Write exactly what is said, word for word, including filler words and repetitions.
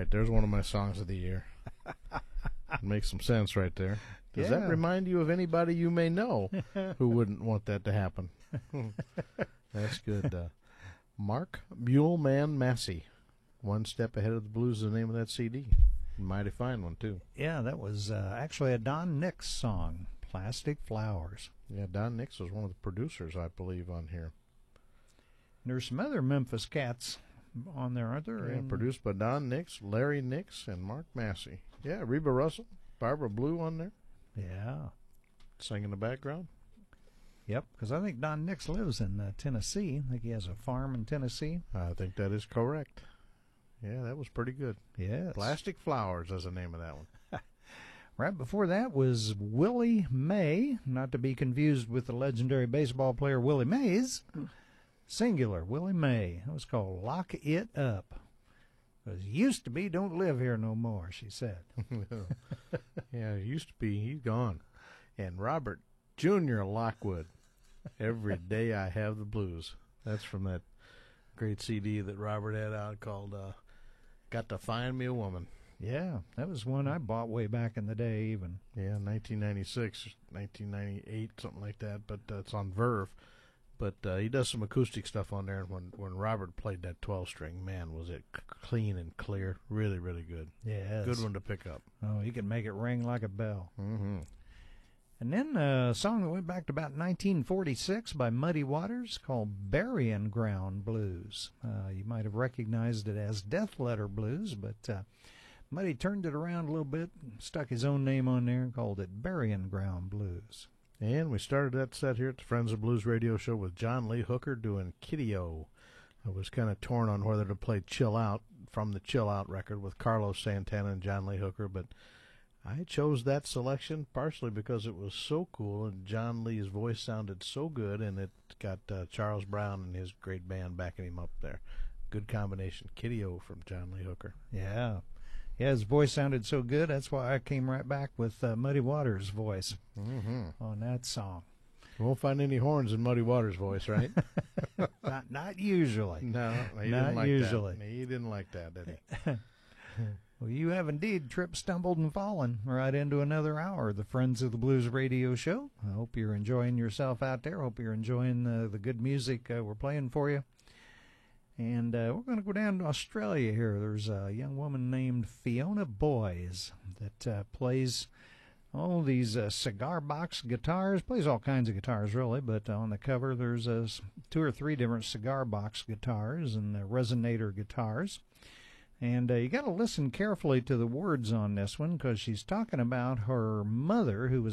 right. There's one of my songs of the year. Makes some sense right there. Does Yeah. that remind you of anybody you may know who wouldn't want that to happen? That's good. Uh, Mark Muleman Massey. One Step Ahead of the Blues is the name of that C D. Mighty fine one, too. Yeah, that was uh, actually a Don Nix song, Plastic Flowers. Yeah, Don Nix was one of the producers, I believe, on here. There's some other Memphis cats on there, aren't there? Yeah, And- produced by Don Nix, Larry Nix, and Mark Massey. Yeah, Reba Russell, Barbara Blue on there, Yeah. singing in the background. Yep, because I think Don Nix lives in uh, Tennessee. I think he has a farm in Tennessee. I think that is correct. Yeah, that was pretty good. Yes. Plastic Flowers is the name of that one. Right before that was Willie May, not to be confused with the legendary baseball player Willie Mays. Singular, Willie May. It was called Lock It Up. It used to be Don't Live Here No More, she said. Yeah, it used to be. He's gone. And Robert Junior Lockwood, Every Day I Have the Blues. That's from that great C D that Robert had out called uh, Got to Find Me a Woman. Yeah, that was one I bought way back in the day even. Yeah, nineteen ninety-six, nineteen ninety-eight, something like that. But uh, it's on Verve. But uh, he does some acoustic stuff on there. And when, when Robert played that twelve-string, man, was it c- clean and clear. Really, really good. Yes. Good one to pick up. Oh, he can make it ring like a bell. Mm-hmm. And then uh, a song that went back to about nineteen forty-six by Muddy Waters called Burying Ground Blues. Uh, you might have recognized it as Death Letter Blues, but uh, Muddy turned it around a little bit, stuck his own name on there, and called it Burying Ground Blues. And we started that set here at the Friends of Blues radio show with John Lee Hooker doing Kitty-O. I was kind of torn on whether to play Chill Out from the Chill Out record with Carlos Santana and John Lee Hooker, but I chose that selection partially because it was so cool and John Lee's voice sounded so good, and it got uh, Charles Brown and his great band backing him up there. Good combination. Kitty-O from John Lee Hooker. Yeah. Yeah, his voice sounded so good, that's why I came right back with uh, Muddy Waters' voice Mm-hmm. on that song. You won't find any horns in Muddy Waters' voice, right? Not not usually. No, he Not didn't like usually. that. He didn't like that, did he? Well, you have indeed tripped, stumbled, and fallen right into another hour of the Friends of the Blues radio show. I hope you're enjoying yourself out there. Hope you're enjoying the, the good music uh, we're playing for you. And uh, we're going to go down to Australia here. There's a young woman named Fiona Boys that uh, plays all these uh, cigar box guitars, plays all kinds of guitars really, but on the cover there's uh, two or three different cigar box guitars and uh, resonator guitars. And uh, you got to listen carefully to the words on this one because she's talking about her mother who was